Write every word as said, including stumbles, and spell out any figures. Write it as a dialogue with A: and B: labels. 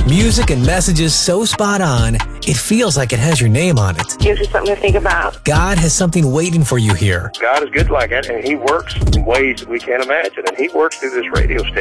A: Music and messages so spot on, it feels like it has your name on it.
B: Gives you something to think about.
A: God has something waiting for you here.
C: God is good like that, and He works in ways that we can't imagine, and He works through this radio station.